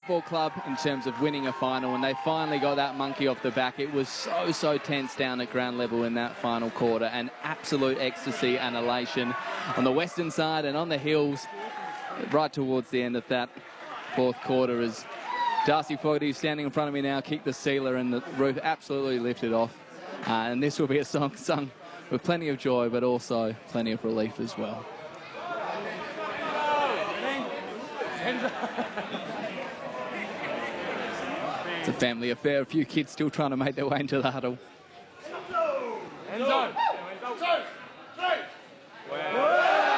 football club in terms of winning a final, and they finally got that monkey off the back. It was so tense down at ground level in that final quarter, and absolute ecstasy and elation on the western side and on the hills right towards the end of that fourth quarter as Darcy Fogarty, standing in front of me now, kicked the sealer and the roof absolutely lifted off. And this will be a song sung with plenty of joy, but also plenty of relief as well. It's a family affair. A few kids still trying to make their way into the huddle. End zone.